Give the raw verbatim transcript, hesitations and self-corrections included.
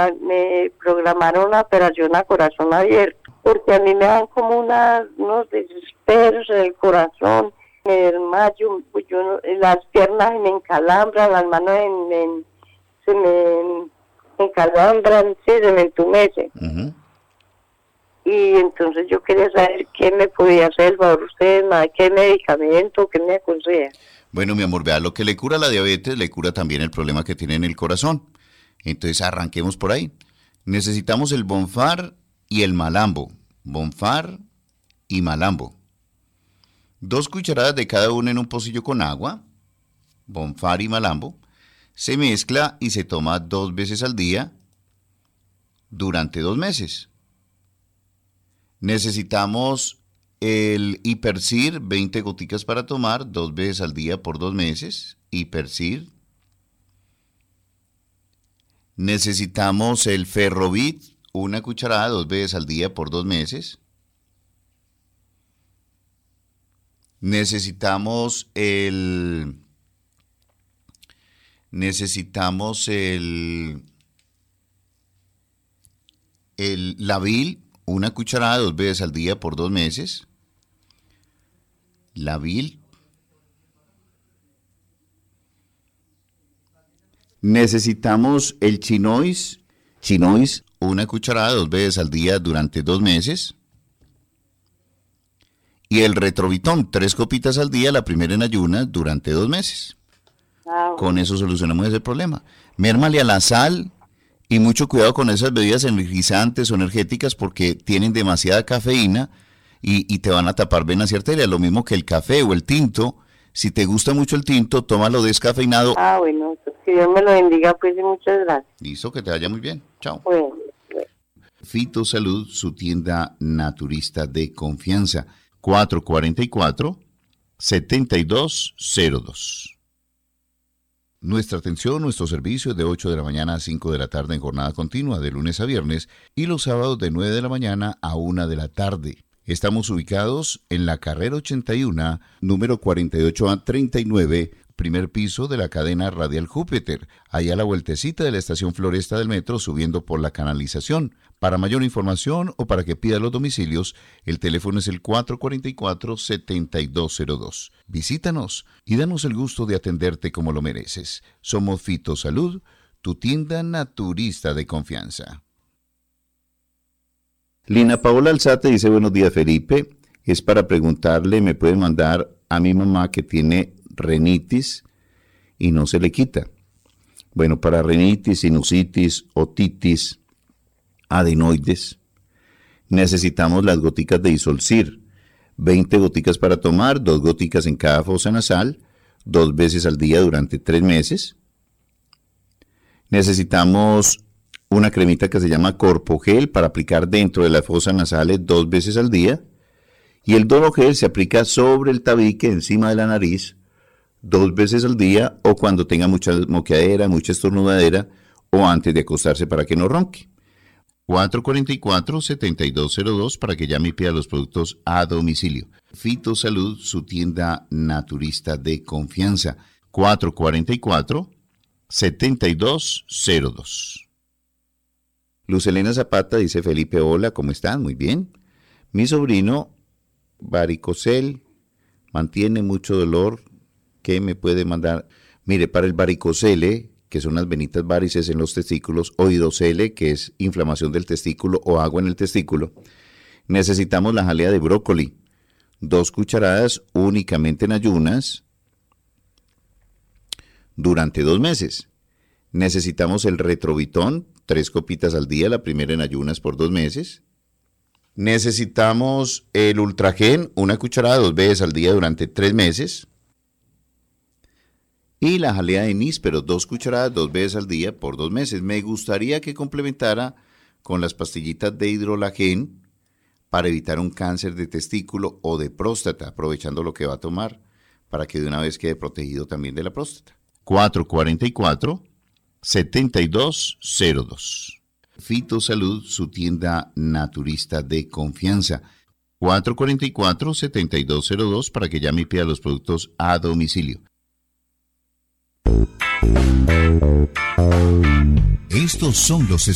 Me programaron una operación a corazón abierto, porque a mí me dan como unas, unos desesperos en el corazón, me desmayo, pues yo no, las piernas se me encalambran, las manos en, en, se me encalambran, sí, se me entumecen. Uh-huh. Y entonces yo quería saber qué me podía hacer el favor usted, qué medicamento, qué me aconseja. Bueno, mi amor, vea, lo que le cura la diabetes, le cura también el problema que tiene en el corazón. Entonces arranquemos por ahí. Necesitamos el Bonfar y el Malambo. Bonfar y Malambo. Dos cucharadas de cada uno en un pocillo con agua. Bonfar y Malambo. Se mezcla y se toma dos veces al día durante dos meses. Necesitamos el Hipercir, veinte goticas para tomar dos veces al día por dos meses. Hipercir. Necesitamos el Ferrovit, una cucharada dos veces al día por dos meses. Necesitamos el... Necesitamos el... El Lavil, una cucharada dos veces al día por dos meses. Lavil. Necesitamos el Chinois, Chinois, una cucharada dos veces al día durante dos meses. Y el Retrovitón, tres copitas al día, la primera en ayunas, durante dos meses. Wow. Con eso solucionamos ese problema. Mérmale a la sal y mucho cuidado con esas bebidas energizantes o energéticas porque tienen demasiada cafeína y, y te van a tapar venas y arterias. Lo mismo que el café o el tinto. Si te gusta mucho el tinto, tómalo descafeinado. Ah, bueno, que Dios me lo bendiga, pues, y muchas gracias. Listo, que te vaya muy bien. Chao. Bueno, bueno. Fitosalud, su tienda naturista de confianza. cuatro cuatro cuatro, siete dos cero dos. Nuestra atención, nuestro servicio es de ocho de la mañana a cinco de la tarde en jornada continua, de lunes a viernes, y los sábados de nueve de la mañana a una de la tarde. Estamos ubicados en la carrera ochenta y uno, número cuarenta y ocho a treinta y nueve, primer piso de la cadena Radial Júpiter, allá a la vueltecita de la estación Floresta del metro, subiendo por la canalización. Para mayor información o para que pida los domicilios, el teléfono es el cuatro cuatro cuatro, siete dos cero dos. Visítanos y danos el gusto de atenderte como lo mereces. Somos Fitosalud, tu tienda naturista de confianza. Lina Paola Alzate dice: buenos días, Felipe. Es para preguntarle, ¿me pueden mandar a mi mamá que tiene rinitis y no se le quita? Bueno, para rinitis, sinusitis, otitis, adenoides, necesitamos las goticas de Isolcir. veinte goticas para tomar, dos goticas en cada fosa nasal, dos veces al día durante tres meses. Necesitamos una cremita que se llama Corpogel para aplicar dentro de las fosas nasales dos veces al día. Y el Dologel se aplica sobre el tabique, encima de la nariz, dos veces al día o cuando tenga mucha moqueadera, mucha estornudadera o antes de acostarse para que no ronque. cuatro cuatro cuatro, siete dos cero dos para que llame y pida los productos a domicilio. Fitosalud, su tienda naturista de confianza. cuatro cuatro cuatro, siete dos cero dos. Lucelena Zapata dice: Felipe, hola, ¿cómo están? Muy bien. Mi sobrino varicocel mantiene mucho dolor. ¿Qué me puede mandar? Mire, para el varicocele, que son las venitas varices en los testículos, o hidrocele, que es inflamación del testículo o agua en el testículo, necesitamos la jalea de brócoli, dos cucharadas únicamente en ayunas durante dos meses. Necesitamos el Retrovitón, tres copitas al día, la primera en ayunas por dos meses. Necesitamos el Ultragen, una cucharada dos veces al día durante tres meses. Y la jalea de níspero, dos cucharadas dos veces al día por dos meses. Me gustaría que complementara con las pastillitas de Hidrolagen para evitar un cáncer de testículo o de próstata, aprovechando lo que va a tomar, para que de una vez quede protegido también de la próstata. cuatro cuatro cuatro, siete dos cero dos. Fitosalud, su tienda naturista de confianza. cuatro cuatro cuatro, siete dos cero dos para que llame y pida los productos a domicilio. Estos son los